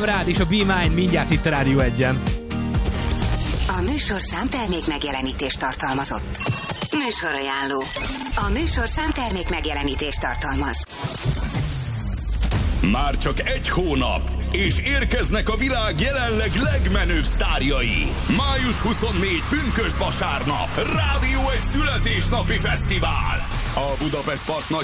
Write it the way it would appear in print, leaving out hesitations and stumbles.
rád és a Be Mine mindjárt itt a Rádió 1-en. A műsor számtermék megjelenítést tartalmazott. Műsorajánló. A műsor számtermék megjelenítést tartalmaz. Már csak egy hónap, és érkeznek a világ jelenleg legmenőbb sztárjai. Május 24, pünkösd vasárnap, Rádió 1 születésnapi fesztivál. A Budapest Park nagy